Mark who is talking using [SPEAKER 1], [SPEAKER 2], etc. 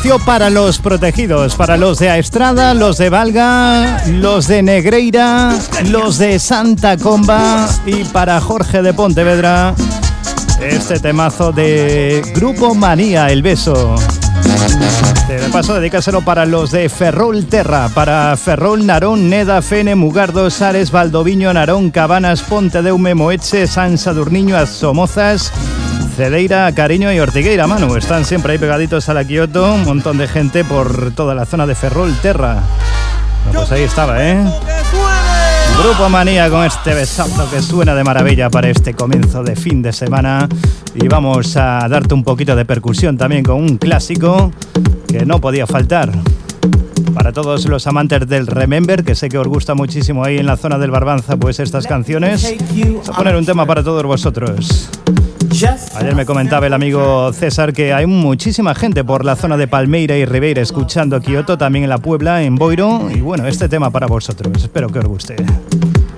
[SPEAKER 1] espacio para los protegidos, para los de Aestrada, los de Valga, los de Negreira, los de Santa Comba y para Jorge de Pontevedra, este temazo de Grupo Manía, El Beso. De paso, dedícaselo para los de Ferrol Terra, para Ferrol, Narón, Neda, Fene, Mugardo, Sares, Valdoviño, Narón, Cabanas, Pontedeume, Moetxe, San Sadurniño, Azomozas, Cedeira, Cariño y Ortigueira, Manu. Están siempre ahí pegaditos a la Kioto, un montón de gente por toda la zona de Ferrol Terra. Bueno, pues ahí estaba, Grupo Manía con este besazo que suena de maravilla para este comienzo de fin de semana. Y vamos a darte un poquito de percusión también con un clásico que no podía faltar. Para todos los amantes del Remember, que sé que os gusta muchísimo ahí en la zona del Barbanza, pues estas canciones. Vamos a poner un tema para todos vosotros. Ayer me comentaba el amigo César que hay muchísima gente por la zona de Palmeira y Ribeira escuchando Kioto, también en la Puebla, en Boiro. Y bueno, este tema para vosotros, espero que os guste.